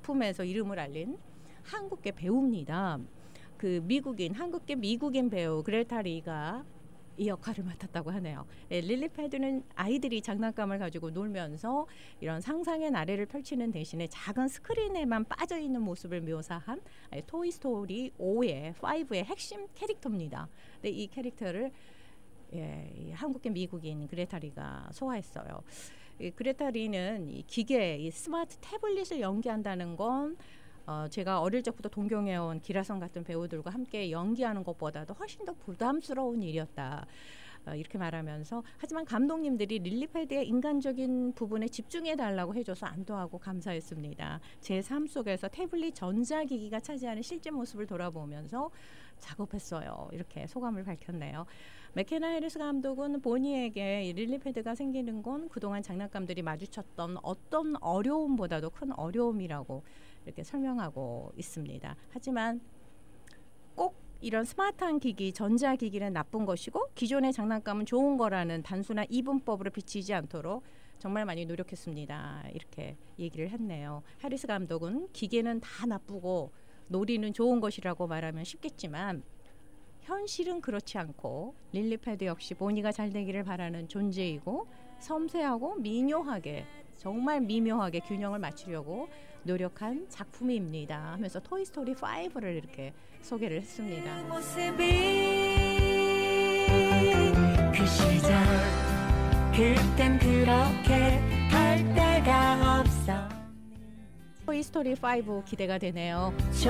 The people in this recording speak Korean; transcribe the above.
작품에서 이름을 알린 한국계 배우입니다. 그 한국계 미국인 배우 그레타 리가 이 역할을 맡았다고 하네요. 네, 릴리 패드는 아이들이 장난감을 가지고 놀면서 이런 상상의 나래를 펼치는 대신에 작은 스크린에만 빠져있는 모습을 묘사한 토이스토리 5의 핵심 캐릭터입니다. 근데 이 캐릭터를 이 한국계 미국인 그레타 리가 소화했어요. 이 그레타 리는 이 기계, 이 스마트 태블릿을 연기한다는 건 제가 어릴 적부터 동경해온 기라성 같은 배우들과 함께 연기하는 것보다도 훨씬 더 부담스러운 일이었다. 이렇게 말하면서 하지만 감독님들이 릴리 패드의 인간적인 부분에 집중해달라고 해줘서 안도하고 감사했습니다. 제 삶 속에서 태블릿 전자기기가 차지하는 실제 모습을 돌아보면서 작업했어요. 이렇게 소감을 밝혔네요. 맥케나 해리스 감독은 보니에게 릴리 패드가 생기는 건 그동안 장난감들이 마주쳤던 어떤 어려움보다도 큰 어려움이라고 이렇게 설명하고 있습니다. 하지만 꼭 이런 스마트한 기기, 전자기기는 나쁜 것이고 기존의 장난감은 좋은 거라는 단순한 이분법으로 비치지 않도록 정말 많이 노력했습니다. 이렇게 얘기를 했네요. 해리스 감독은 기계는 다 나쁘고 놀이는 좋은 것이라고 말하면 쉽겠지만 현실은 그렇지 않고 릴리 패드 역시 보니가 잘 되기를 바라는 존재이고 섬세하고 미묘하게 정말 미묘하게 균형을 맞추려고 노력한 작품입니다 하면서 토이스토리 5를 이렇게 소개를 했습니다. 그 시절 그땐 그렇게 할 데가 없어. 토이스토리 5 기대가 되네요.